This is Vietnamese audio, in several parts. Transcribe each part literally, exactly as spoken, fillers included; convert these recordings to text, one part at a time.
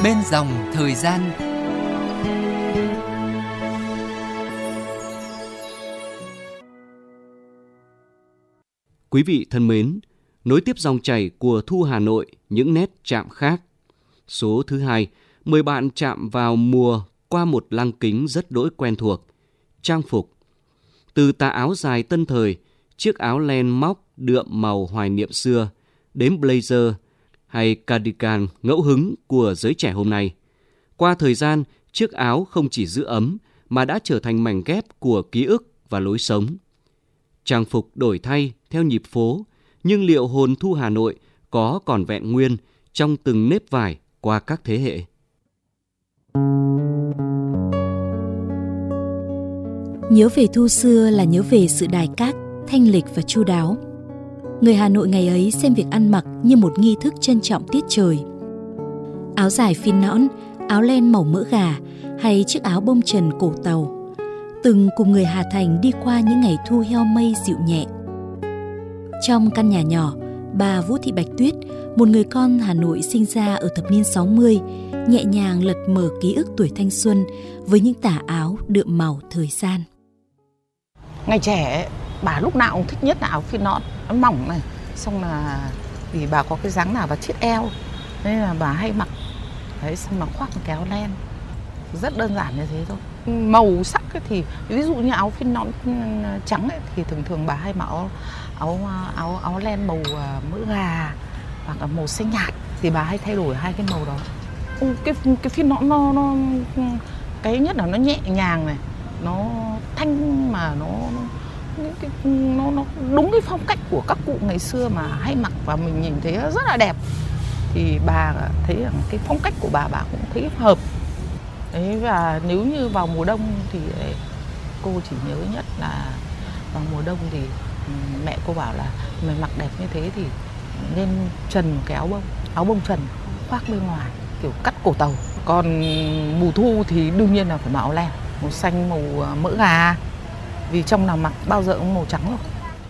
bên dòng thời gian. Quý vị thân mến, nối tiếp dòng chảy của Thu Hà Nội những nét chạm khác. Số thứ hai, mời bạn chạm vào mùa qua một lăng kính rất đỗi quen thuộc, trang phục. Từ tà áo dài tân thời, chiếc áo len móc đượm màu hoài niệm xưa, đến blazer hay cardigan ngẫu hứng của giới trẻ hôm nay. Qua thời gian, chiếc áo không chỉ giữ ấm mà đã trở thành mảnh ghép của ký ức và lối sống. Trang phục đổi thay theo nhịp phố, nhưng liệu hồn Thu Hà Nội có còn vẹn nguyên trong từng nếp vải qua các thế hệ? Nhớ về thu xưa là nhớ về sự đài cát, thanh lịch và chu đáo. Người Hà Nội ngày ấy xem việc ăn mặc như một nghi thức trân trọng tiết trời. Áo dài phin nõn, áo len màu mỡ gà hay chiếc áo bông trần cổ tàu, từng cùng người Hà Thành đi qua những ngày thu heo mây dịu nhẹ. Trong căn nhà nhỏ, bà Vũ Thị Bạch Tuyết, một người con Hà Nội sinh ra ở thập niên sáu mươi, nhẹ nhàng lật mở ký ức tuổi thanh xuân với những tà áo đượm màu thời gian. Ngày trẻ, bà lúc nào cũng thích nhất là áo phin nõn, áo mỏng này. Xong là vì bà có cái dáng nào bà chiết eo, nên là bà hay mặc. Đấy, xong là khoác một cái áo len. Rất đơn giản như thế thôi. Màu sắc ấy thì ví dụ như áo phin nõn trắng ấy, thì thường thường bà hay mặc áo áo áo, áo len màu mỡ gà hoặc là màu xanh nhạt, thì bà hay thay đổi hai cái màu đó. Cái cái phin nõn nó, nó cái nhất là nó nhẹ nhàng này, nó thanh mà nó nó, nó nó đúng cái phong cách của các cụ ngày xưa mà hay mặc, và mình nhìn thấy rất là đẹp. Thì bà thấy rằng cái phong cách của bà bà cũng thấy hợp. Đấy, và nếu như vào mùa đông thì cô chỉ nhớ nhất là vào mùa đông thì mẹ cô bảo là mày mặc đẹp như thế thì nên trần một cái áo bông, áo bông trần khoác bên ngoài kiểu cắt cổ tàu. Còn mùa thu thì đương nhiên là phải mặc áo len, màu xanh, màu mỡ gà, vì trong nào mặc bao giờ cũng màu trắng rồi.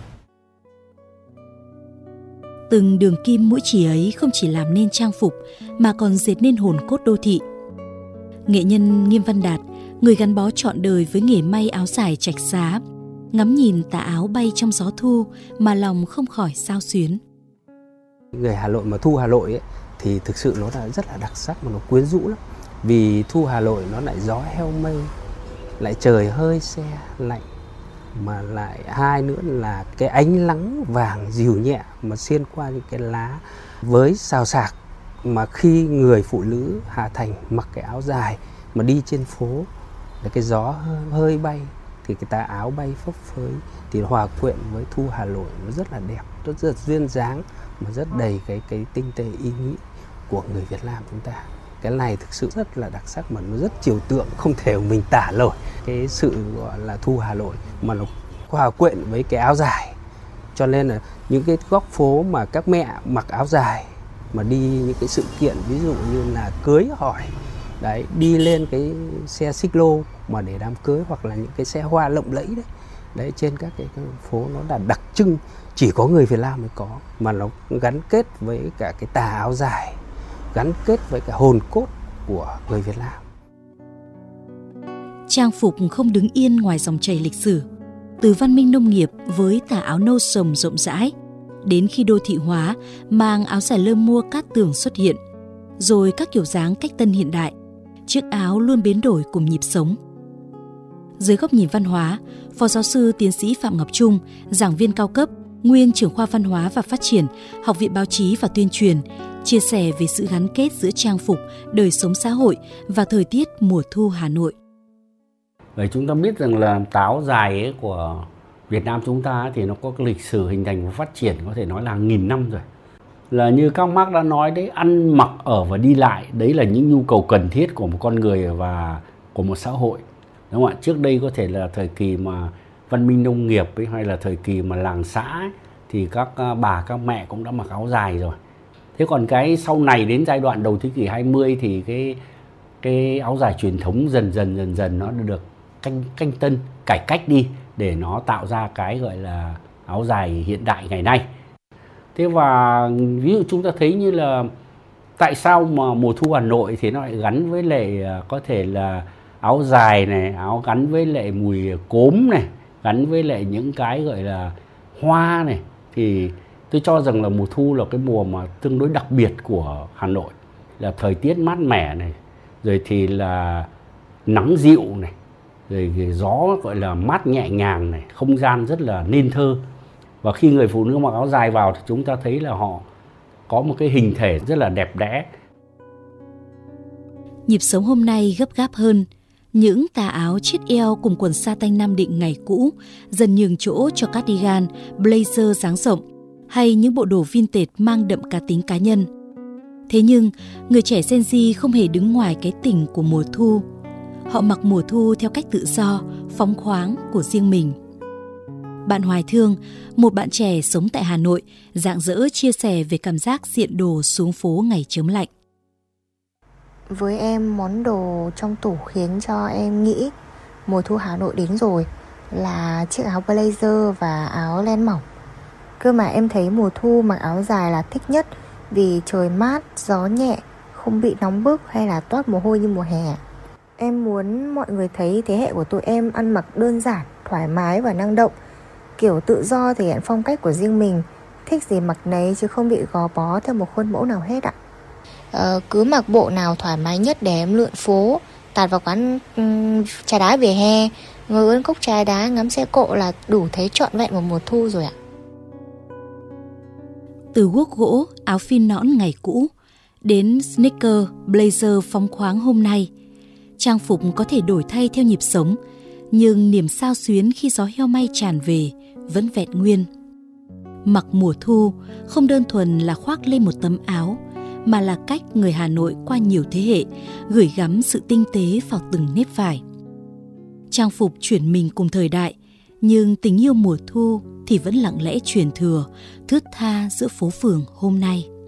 Từng đường kim mũi chỉ ấy không chỉ làm nên trang phục mà còn dệt nên hồn cốt đô thị. Nghệ nhân Nghiêm Văn Đạt, người gắn bó trọn đời với nghề may áo dài Trạch Xá, ngắm nhìn tà áo bay trong gió thu mà lòng không khỏi xao xuyến. Người Hà Nội mà thu Hà Nội ấy, thì thực sự nó là rất là đặc sắc mà nó quyến rũ lắm. Vì thu Hà Nội nó lại gió heo mây, lại trời hơi se lạnh, mà lại hai nữa là cái ánh nắng vàng dịu nhẹ mà xuyên qua những cái lá với xào xạc. Mà khi người phụ nữ Hà Thành mặc cái áo dài mà đi trên phố, là cái gió hơi bay thì cái tà áo bay phấp phới thì hòa quyện với thu Hà Nội nó rất là đẹp, rất rất duyên dáng mà rất đầy cái cái tinh tế ý nghĩ của người Việt Nam chúng ta. Cái này thực sự rất là đặc sắc mà nó rất trừu tượng, không thể mình tả nổi cái sự gọi là thu Hà Nội mà nó hòa quyện với cái áo dài. Cho nên là những cái góc phố mà các mẹ mặc áo dài mà đi những cái sự kiện ví dụ như là cưới hỏi, đấy, đi lên cái xe xích lô mà để đám cưới, hoặc là những cái xe hoa lộng lẫy đấy, đấy trên các cái, cái phố nó là đặc trưng chỉ có người Việt Nam mới có, mà nó gắn kết với cả cái tà áo dài, gắn kết với cả hồn cốt của người Việt Nam. Trang phục không đứng yên ngoài dòng chảy lịch sử, từ văn minh nông nghiệp với tà áo nâu sồng rộng rãi, đến khi đô thị hóa mang áo dài lơ mua cát tường xuất hiện, rồi các kiểu dáng cách tân hiện đại, chiếc áo luôn biến đổi cùng nhịp sống. Dưới góc nhìn văn hóa, Phó giáo sư tiến sĩ Phạm Ngọc Trung, giảng viên cao cấp, nguyên trưởng khoa Văn hóa và Phát triển, Học viện Báo chí và Tuyên truyền, chia sẻ về sự gắn kết giữa trang phục, đời sống xã hội và thời tiết mùa thu Hà Nội. Vậy chúng ta biết rằng là tà áo dài ấy của Việt Nam chúng ta thì nó có cái lịch sử hình thành và phát triển có thể nói là hàng nghìn năm rồi. Là như các Marx đã nói đấy, ăn mặc ở và đi lại, đấy là những nhu cầu cần thiết của một con người và của một xã hội. Đúng không ạ? Trước đây có thể là thời kỳ mà văn minh nông nghiệp ấy, hay là thời kỳ mà làng xã ấy, thì các bà, các mẹ cũng đã mặc áo dài rồi. Thế còn cái sau này đến giai đoạn đầu thế kỷ hai mươi thì cái cái áo dài truyền thống dần dần dần dần nó được canh canh tân, cải cách đi để nó tạo ra cái gọi là áo dài hiện đại ngày nay. Thế và ví dụ chúng ta thấy như là Tại sao mà mùa thu Hà Nội thì nó lại gắn với lại có thể là áo dài này, áo gắn với lại mùi cốm này, gắn với lại những cái gọi là hoa này, thì tôi cho rằng là mùa thu là cái mùa mà tương đối đặc biệt của Hà Nội, là thời tiết mát mẻ này, rồi thì là nắng dịu này, rồi gió gọi là mát nhẹ nhàng này, không gian rất là nên thơ. Và khi người phụ nữ mặc áo dài vào thì chúng ta thấy là họ có một cái hình thể rất là đẹp đẽ. Nhịp sống hôm nay gấp gáp hơn. Những tà áo chiết eo cùng quần sa tanh Nam Định ngày cũ dần nhường chỗ cho cardigan, blazer dáng rộng hay những bộ đồ vintage mang đậm cá tính cá nhân. Thế nhưng, người trẻ Gen Z không hề đứng ngoài cái tình của mùa thu. Họ mặc mùa thu theo cách tự do, phóng khoáng của riêng mình. Bạn Hoài Thương, một bạn trẻ sống tại Hà Nội, rạng rỡ chia sẻ về cảm giác diện đồ xuống phố ngày chớm lạnh. Với em, món đồ trong tủ khiến cho em nghĩ mùa thu Hà Nội đến rồi là chiếc áo blazer và áo len mỏng. Cơ mà em thấy mùa thu mặc áo dài là thích nhất vì trời mát, gió nhẹ, không bị nóng bức hay là toát mồ hôi như mùa hè. Em muốn mọi người thấy thế hệ của tụi em ăn mặc đơn giản, thoải mái và năng động, kiểu tự do thể hiện phong cách của riêng mình, thích gì mặc nấy chứ không bị gò bó theo một khuôn mẫu nào hết ạ. Ờ, cứ mặc bộ nào thoải mái nhất để em lượn phố, tạt vào quán um, trà đá vỉa hè, ngồi uống cốc trà đá, ngắm xe cộ là đủ thấy trọn vẹn một mùa thu rồi ạ. Từ guốc gỗ, áo phin nõn ngày cũ, đến sneaker, blazer phóng khoáng hôm nay, trang phục có thể đổi thay theo nhịp sống, nhưng niềm xao xuyến khi gió heo may tràn về vẫn vẹn nguyên. Mặc mùa thu không đơn thuần là khoác lên một tấm áo, mà là cách người Hà Nội qua nhiều thế hệ gửi gắm sự tinh tế vào từng nếp vải. Trang phục chuyển mình cùng thời đại, nhưng tình yêu mùa thu thì vẫn lặng lẽ truyền thừa, thướt tha giữa phố phường hôm nay.